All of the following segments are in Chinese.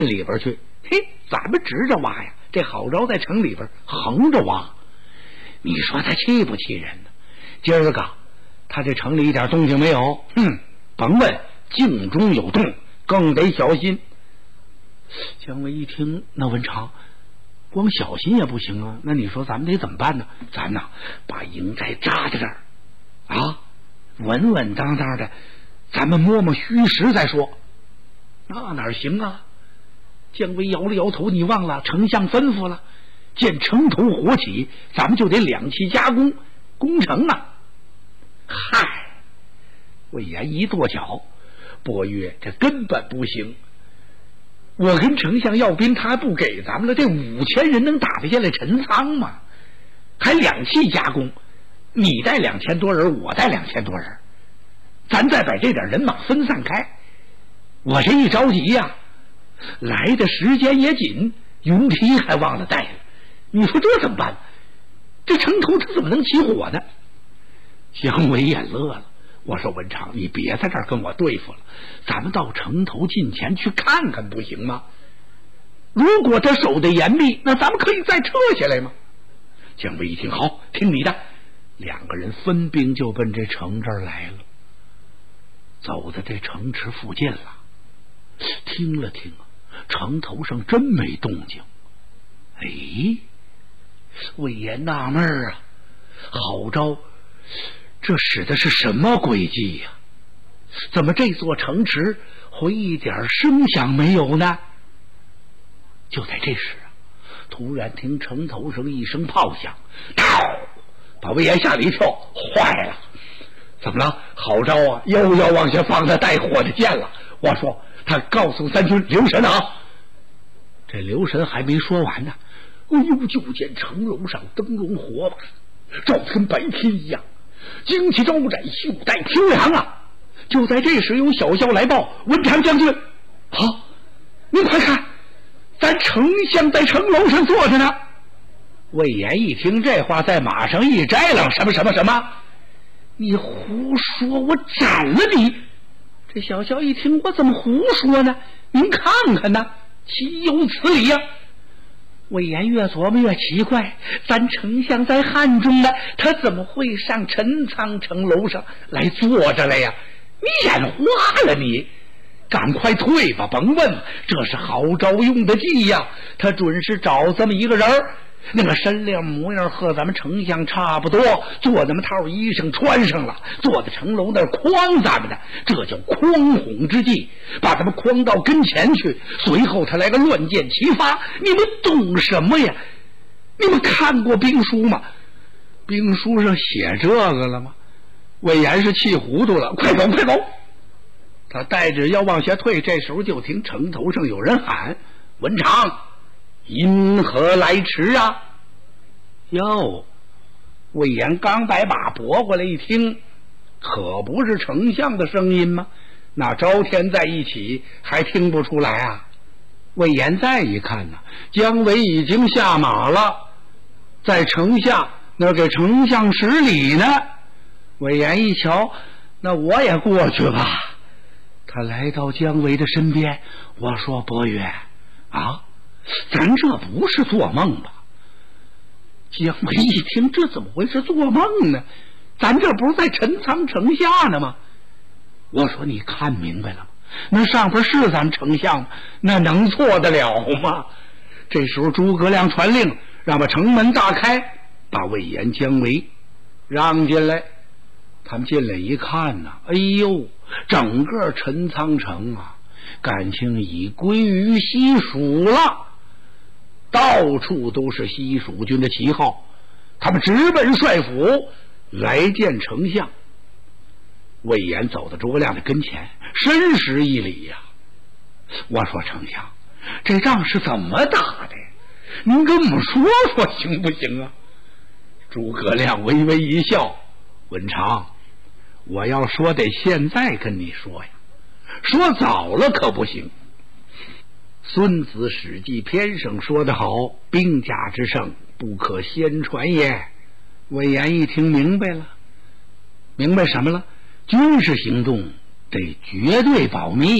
里边去。嘿，咱们直着挖呀，这郝昭在城里边横着挖，你说他气不气人呢？今儿个他这城里一点动静没有，甭问，静中有动，更得小心。姜维一听，那文长，光小心也不行啊，那你说咱们得怎么办呢？咱呐，把营寨扎在这儿啊，稳稳当当的，咱们摸摸虚实再说。那哪行啊？姜维摇了摇头，你忘了丞相吩咐了，见城头火起，咱们就得两气加工，攻城啊！嗨，魏延一跺脚，伯约，这根本不行。我跟丞相要兵，他还不给咱们了，这5000人能打得下来陈仓吗？还两气加工，你带2000多人，我带2000多人，咱再把这点人马分散开。我这一着急呀，来的时间也紧，云梯还忘了带了，你说这怎么办？这城头他怎么能起火呢？姜维也乐了，我说文长，你别在这儿跟我对付了，咱们到城头近前去看看不行吗？如果他守得严密，那咱们可以再撤下来吗？姜维一听，好，听你的，两个人分兵就奔这城这儿来了。走到这城池附近了，听了听啊，城头上真没动静。哎，魏延纳闷啊，郝昭这使的是什么诡计呀？怎么这座城池会一点声响没有呢？就在这时啊，突然听城头上一声炮响，把魏延吓了一跳，坏了，怎么了？郝昭啊，又要往下放他带火的箭了。我说他告诉三军留神啊。这留神还没说完呢，哎呦，就见城楼上灯笼火把，照得跟白天一样，旌旗招展，袖带飘扬啊！就在这时，有小校来报：文长将军，好，您快看，咱丞相在城楼上坐着呢。魏延一听这话，在马上一摘了，什么？你胡说，我斩了你！这小校一听，我怎么胡说呢？您看看呢，岂有此理呀！魏延越琢磨越奇怪，咱丞相在汉中呢，他怎么会上陈仓城楼上来坐着来呀？你眼花了你！赶快退吧，甭问了，这是郝昭用的计呀，他准是找这么一个人儿，那个身量模样和咱们丞相差不多，做咱们套衣裳穿上了，坐在城楼那儿诓咱们的，这叫诓哄之计，把咱们诓到跟前去，随后他来个乱箭齐发。你们懂什么呀？你们看过兵书吗？兵书上写这个了吗？魏延是气糊涂了，快走！他带着要往下退，这时候就听城头上有人喊：文长，因何来迟啊？哟，魏延刚把马拨过来一听，可不是丞相的声音吗？那朝天在一起还听不出来啊？魏延再一看呢，姜维已经下马了，在城下那给丞相施礼呢。魏延一瞧，那我也过去吧。他来到姜维的身边，我说伯约啊，咱这不是做梦吧？姜维一听，这怎么会是做梦呢？咱这不是在陈仓城下呢吗？我说你看明白了吗？那上边是咱丞相，那能错得了吗？这时候诸葛亮传令，让把城门大开，把魏延、姜维让进来。他们进来一看呢，哎呦，整个陈仓城啊，感情已归于西蜀了，到处都是西蜀军的旗号。他们直奔帅府来见丞相。魏延走到诸葛亮的跟前，深施一礼呀。我说丞相，这仗是怎么打的呀？您跟我们说说行不行啊？诸葛亮微微一笑，文长，我要说得现在跟你说呀，说早了可不行。孙子史记篇上说得好，兵家之胜，不可先传也。魏延一听明白了，明白什么了？军事行动得绝对保密呀。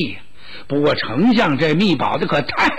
不过丞相这密保的可太